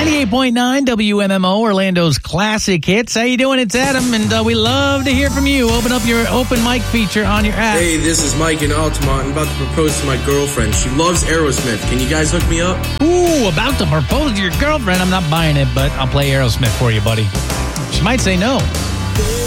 98.9 WMMO, Orlando's classic hits. How you doing? It's Adam, and we love to hear from you. Open up your open mic feature on your app. Hey, this is Mike in Altamont. I'm about to propose to my girlfriend. She loves Aerosmith. Can you guys hook me up? Ooh, about to propose to your girlfriend. I'm not buying it, but I'll play Aerosmith for you, buddy. She might say no.